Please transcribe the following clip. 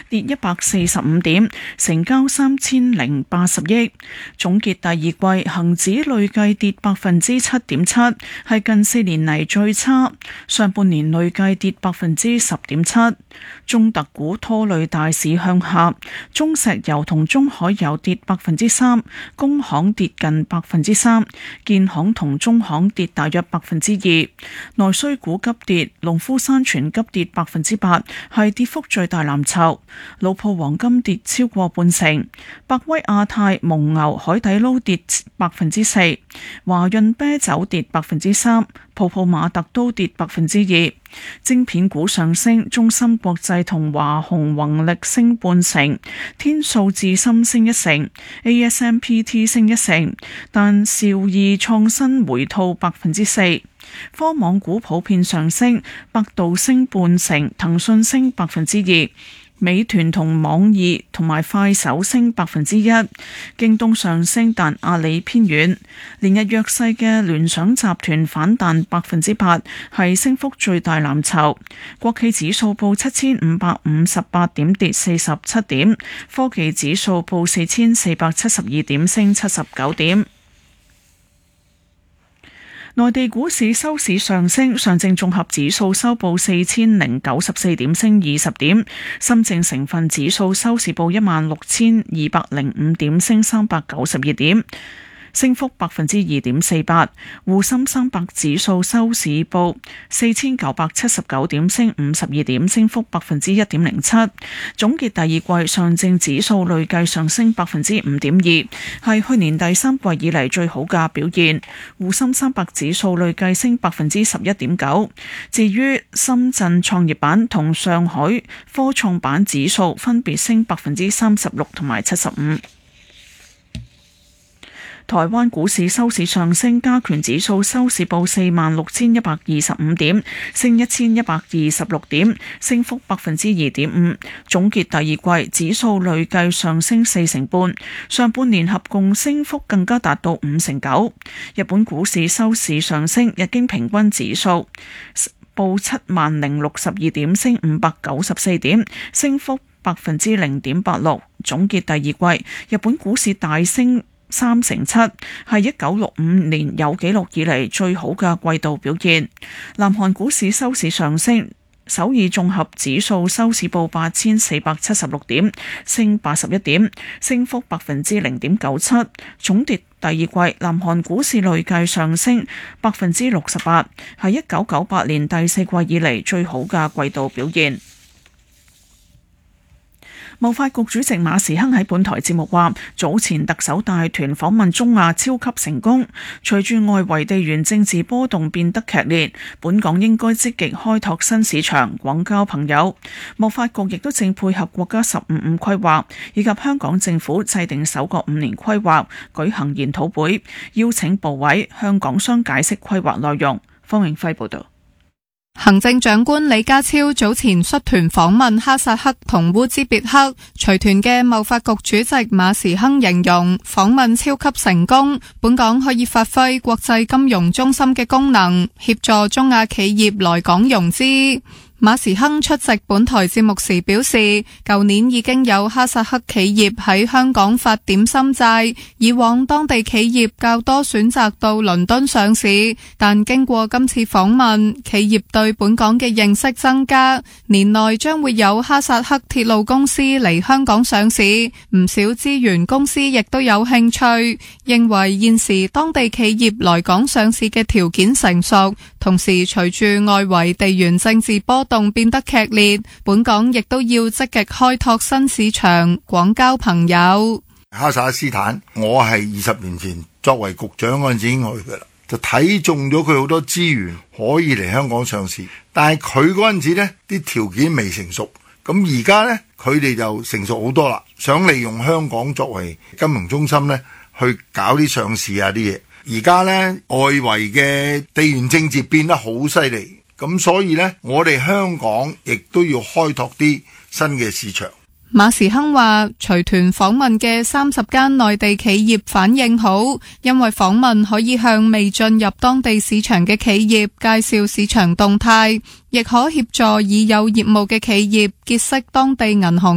跌145點，成交3080億。總結第二季恒指累計跌7.7%，係近4年嚟最差。上半年累計跌10.7%。中特股拖累大市向下，中石油同中海油跌3%，工行跌近3%，建行同中行跌大約2%。內需股急跌，農夫山泉急跌8%，係跌幅最大藍籌。老鋪黃金跌超過半成，百威亞太、蒙牛、海底撈跌4%，華潤啤酒跌3%，泡泡瑪特都跌2%。晶片股上升，中芯國際同華虹宏力升半成，天數智深升1成 ，ASMPT 升1成，但兆易創新回吐4%。科網股普遍上升，百度升半成，騰訊升2%。美團同網易同埋快手升1%，京東上升，但阿里偏軟。連日弱勢嘅聯想集團反彈8%，係升幅最大藍籌。國企指數報7558點，跌47點。科技指數報4472點，升79點。內地股市收市上升，上證綜合指數收報4094點，升20點；深證成分指數收市報16205點，升392點，升幅2.48%。滬深300指數收市報4979點，升52點，升幅1.07%。總結第二季，上證指數累計上升5.2%，係去年第三季以嚟最好嘅表現。滬深300指數累計升11.9%。至於深圳創業板同上海科創板指數分別升36%同埋75%。台灣股市收市上升，加權指數收市報46,125點，升1,126點，升幅2.5%。總結第二季，指數累計上升4成半，上半年合共升幅更加達到5成9。日本股市收市上升，日經平均指數報70,062點，升594點，升幅0.86%。總結第二季，日本股市大升3成7，係1965年有紀錄以嚟最好嘅季度表現。南韓股市收市上升，首爾綜合指數收市報8476點，升81點，升幅0.97%。總結第二季，南韓股市累計上升68%，係1998年第四季以嚟最好嘅季度表現。貿發局主席馬時亨喺本台節目話，早前特首帶團訪問中亞超級成功，隨住外圍地緣政治波動變得劇烈，本港應該積極開拓新市場，廣交朋友。貿發局亦都正配合國家15+5規劃以及香港政府制定首個5年規劃，舉行研討會，邀請部委向港商解釋規劃內容。方永輝報道。 行政長官李家超早前率團訪問哈薩克同烏茲別克，隨團嘅貿發局主席馬時亨形容訪問超級成功，本港可以發揮國際金融中心嘅功能，協助中亞企業來港融資。馬時亨出席本台節目時表示，舊年已經有哈薩克企業喺香港發點心債，以往當地企業較多選擇到倫敦上市，但經過今次訪問，企業對本港嘅認識增加，年內將會有哈薩克鐵路公司嚟香港上市，唔少資源公司亦都有興趣，認為現時當地企業來港上市嘅條件成熟，同時隨住外圍地緣政治波動變得劇烈，本港亦都要積極開拓新市場，廣交朋友。 哈薩克斯坦，我係20年前作為局長嗰陣時已經去噶啦，就睇中咗佢好多資源可以嚟香港上市，但係佢嗰陣時呢啲條件未成熟，咁而家呢，佢哋就成熟好多啦，想利用香港作為金融中心呢去搞啲上市啊啲嘢。而家呢，外圍嘅地緣政治變得好犀利，咁所以呢，我哋香港亦都要開拓啲新嘅市場。 馬時亨話，隨團訪問嘅30間內地企業反應好，因為訪問可以向未進入當地市場嘅企業介紹市場動態，亦可協助已有業務嘅企業結識當地銀行